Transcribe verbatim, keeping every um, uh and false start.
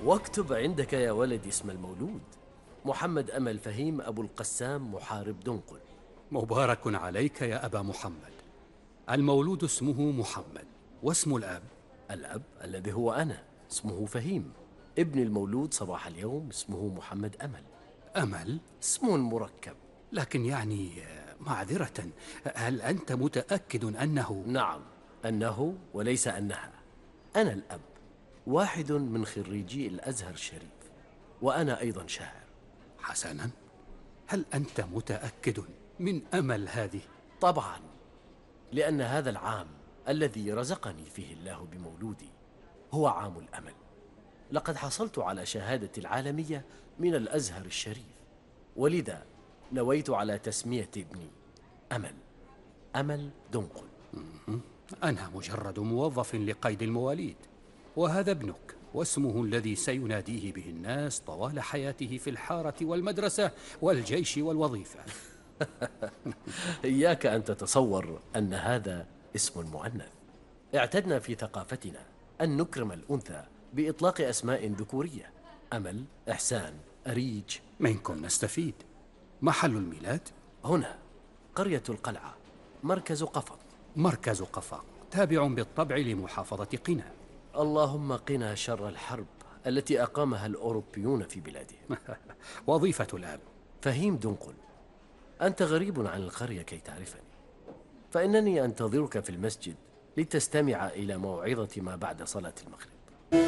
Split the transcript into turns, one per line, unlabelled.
واكتب عندك يا ولدي اسم المولود: محمد أمل فهيم أبو القسام محارب دنقل.
مبارك عليك يا أبا محمد. المولود اسمه محمد، واسم الأب؟
الأب الذي هو أنا اسمه فهيم. ابن المولود صباح اليوم اسمه محمد أمل.
أمل؟
اسم مركب.
لكن يعني معذرة، هل أنت متأكد أنه؟
نعم، أنه وليس أنها. أنا الأب، واحد من خريجي الأزهر الشريف، وأنا أيضا شاعر.
حسنا، هل أنت متأكد من أمل هذه؟
طبعا، لأن هذا العام الذي رزقني فيه الله بمولودي هو عام الأمل. لقد حصلت على شهادة العالمية من الأزهر الشريف، ولذا نويت على تسمية ابني أمل، أمل دنقل.
أنا مجرد موظف لقيد المواليد، وهذا ابنك، واسمه الذي سيناديه به الناس طوال حياته في الحارة والمدرسة والجيش والوظيفة.
إياك أن تتصور أن هذا اسم مؤنث. اعتدنا في ثقافتنا أن نكرم الأنثى بإطلاق أسماء ذكورية: أمل، إحسان، أريج.
منكم نستفيد. محل الميلاد؟
هنا، قرية القلعة، مركز قفط.
مركز قفا تابع بالطبع لمحافظة قنا.
اللهم قنا شر الحرب التي أقامها الأوروبيون في بلادهم.
وظيفة الأب؟
فهيم دنقل. أنت غريب عن القرية كي تعرفني، فإنني أنتظرك في المسجد لتستمع إلى موعظة ما بعد صلاة المغرب.